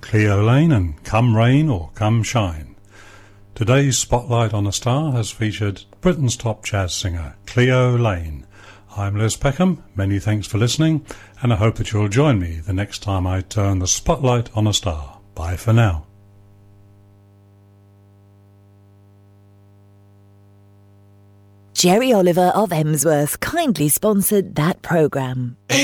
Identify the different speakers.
Speaker 1: Cleo Lane and Come Rain or Come Shine. Today's Spotlight on a Star has featured Britain's top jazz singer, Cleo Lane. I'm Les Peckham, many thanks for listening, and I hope that you'll join me the next time I turn the spotlight on a star. Bye for now.
Speaker 2: Jerry Oliver of Emsworth kindly sponsored that programme.